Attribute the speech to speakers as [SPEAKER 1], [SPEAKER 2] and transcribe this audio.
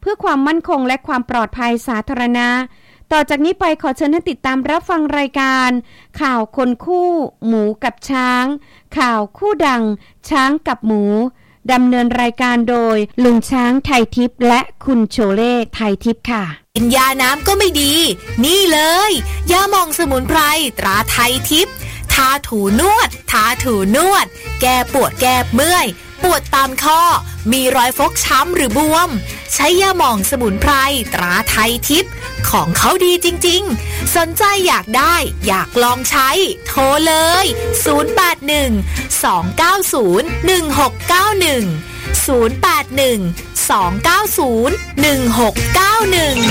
[SPEAKER 1] พื่อความมั่นคงและความปลอดภัยสาธารณะต่อจากนี้ไปขอเชิญท่านติดตามรับฟังรายการข่าวคนคู่หมูกับช้างข่าวคู่ดังช้างกับหมูดำเนินรายการโดยลุงช้างไทยทิพย์และคุณโชเล่ไทยทิพย์ค่ะ
[SPEAKER 2] กินยาน้ำก็ไม่ดีนี่เลยยาหม่องสมุนไพรตราไทยทิพย์ทาถูนวดแก้ปวดแก้เมื่อยปวดตามข้อมีรอยฟกช้ำหรือบวมใช้ยาหม่องสมุนไพรตราไทยทิพย์ของเขาดีจริงๆสนใจอยากได้อยากลองใช้โทรเลย081 290 1691 081 290 1691